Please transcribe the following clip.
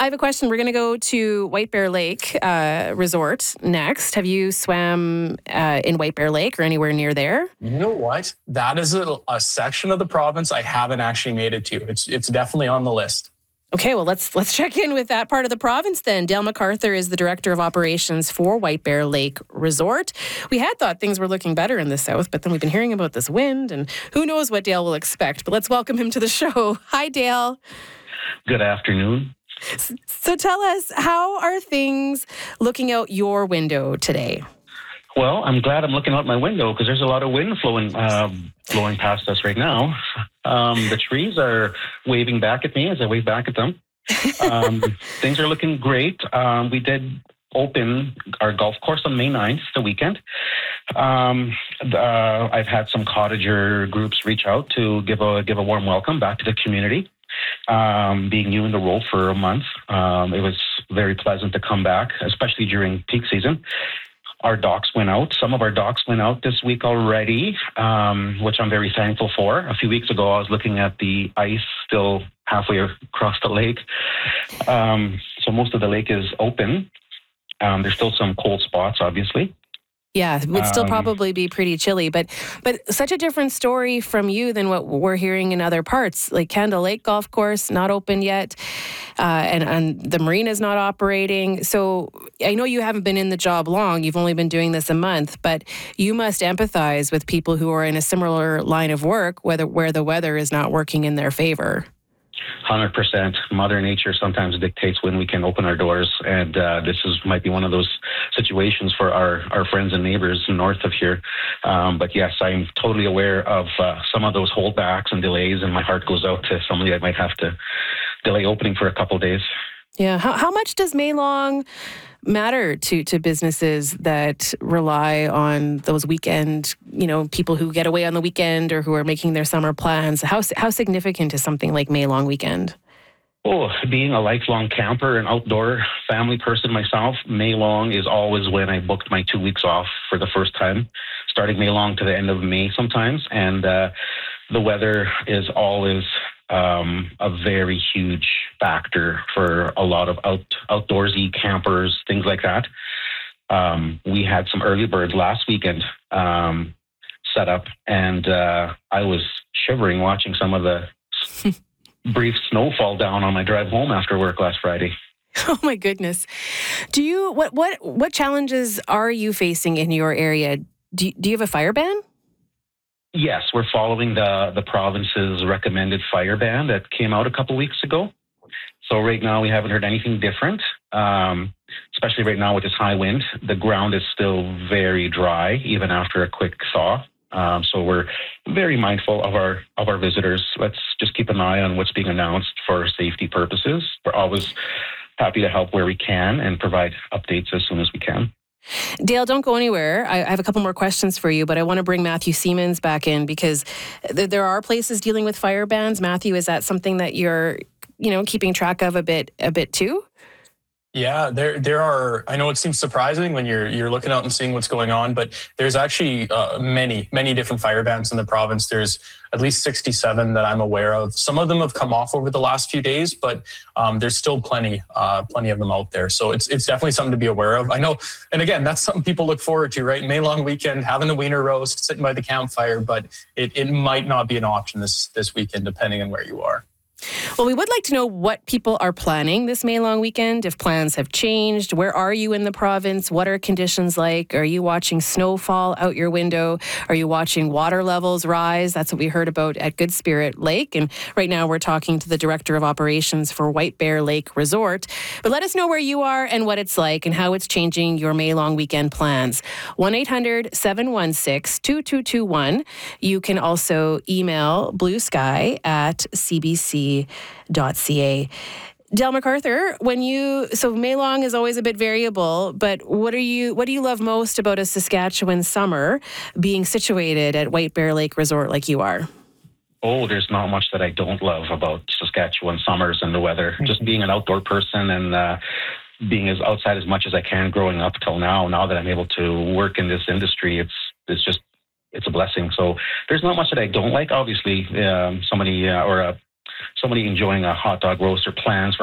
I have a question. We're going to go to White Bear Lake Resort next. Have you swam in White Bear Lake or anywhere near there? You know what? That is a section of the province I haven't actually made it to. It's definitely on the list. Okay, well, let's check in with that part of the province then. Dale MacArthur is the Director of Operations for White Bear Lake Resort. We had thought things were looking better in the south, but then we've been hearing about this wind, and who knows what Dale will expect. But let's welcome him to the show. Hi, Dale. Good afternoon. So tell us, how are things looking out your window today? Well, I'm glad I'm looking out my window because there's a lot of wind blowing past us right now. The trees are waving back at me as I wave back at them. Things are looking great. We did open our golf course on May 9th, the weekend. I've had some cottager groups reach out to give a warm welcome back to the community. Being new in the role for a month, it was very pleasant to come back, especially during peak season. Our docks went out. Some of our docks went out this week already, which I'm very thankful for. A few weeks ago, I was looking at the ice still halfway across the lake. So most of the lake is open. There's still some cold spots, obviously. Yeah, it would still probably be pretty chilly, but such a different story from you than what we're hearing in other parts. Like Candle Lake Golf Course, not open yet, and the marina's not operating. So I know you haven't been in the job long. You've only been doing this a month, but you must empathize with people who are in a similar line of work, where the weather is not working in their favor. 100%. Mother Nature sometimes dictates when we can open our doors, and might be one of those situations for our friends and neighbors north of here. But yes, I'm totally aware of some of those holdbacks and delays, and my heart goes out to somebody that might have to delay opening for a couple of days. Yeah. How much does May Long matter to businesses that rely on those weekend, people who get away on the weekend or who are making their summer plans? How significant is something like May Long weekend? Oh, being a lifelong camper and outdoor family person myself, May Long is always when I booked my 2 weeks off for the first time, starting May Long to the end of May sometimes. And the weather is always a very huge factor for a lot of outdoorsy campers, things like that. We had some early birds last weekend set up, and I was shivering watching some of the brief snow fall down on my drive home after work last Friday. Oh my goodness. What challenges are you facing in your area? Do you have a fire ban? Yes, we're following the province's recommended fire ban that came out a couple weeks ago. So right now we haven't heard anything different, especially right now with this high wind. The ground is still very dry, even after a quick thaw. So we're very mindful of our visitors. Let's just keep an eye on what's being announced for safety purposes. We're always happy to help where we can and provide updates as soon as we can. Dale, don't go anywhere. I have a couple more questions for you, but I want to bring Matthew Siemens back in because there are places dealing with fire bans. Matthew, is that something that you're, keeping track of a bit too? Yeah, there are. I know it seems surprising when you're looking out and seeing what's going on, but there's actually many different fire bans in the province. There's at least 67 that I'm aware of. Some of them have come off over the last few days, but there's still plenty of them out there. So it's definitely something to be aware of. I know, and again, that's something people look forward to, right? May Long weekend, having the wiener roast, sitting by the campfire, but it might not be an option this weekend, depending on where you are. Well, we would like to know what people are planning this May Long weekend, if plans have changed. Where are you in the province? What are conditions like? Are you watching snowfall out your window? Are you watching water levels rise? That's what we heard about at Good Spirit Lake. And right now we're talking to the Director of Operations for White Bear Lake Resort. But let us know where you are and what it's like and how it's changing your May Long weekend plans. 1-800-716-2221. You can also email bluesky@cbc.ca. Dale MacArthur, so May Long is always a bit variable, but what do you love most about a Saskatchewan summer being situated at White Bear Lake Resort like you are? Oh, there's not much that I don't love about Saskatchewan summers and the weather. Just being an outdoor person and being as outside as much as I can growing up till now. Now that I'm able to work in this industry, it's a blessing. So there's not much that I don't like. Obviously, somebody enjoying a hot dog roast or plans for